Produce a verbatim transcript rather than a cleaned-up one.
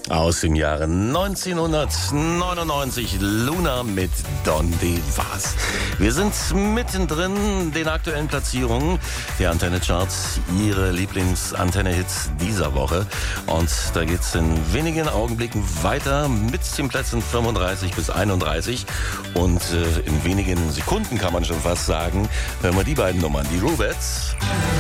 Aus dem Jahre neunzehnhundertneunundneunzig, Luna mit Donde vas. Wir sind mittendrin, den aktuellen Platzierungen der Antenne-Charts, Ihre Lieblings-Antenne-Hits dieser Woche. Und da geht's in wenigen Augenblicken weiter mit den Plätzen fünfunddreißig bis einunddreißig. Und äh, in wenigen Sekunden kann man schon fast sagen, hören wir die beiden Nummern, die Rubettes.